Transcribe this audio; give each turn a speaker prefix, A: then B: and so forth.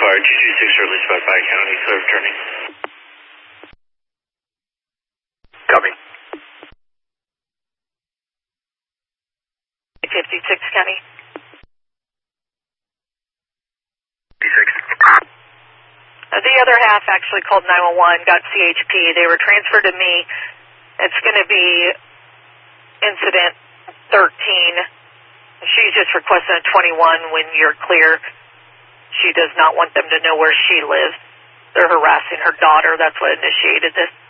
A: Fire 226, released by Pike County, clear for turning. Copy.
B: 56 County.
A: 56.
B: The other half actually called 911, got CHP. They were transferred to me. It's going to be incident 13. She's just requesting a 21 when you're clear. She does not want them to know where she lives. They're harassing her daughter. That's what initiated this.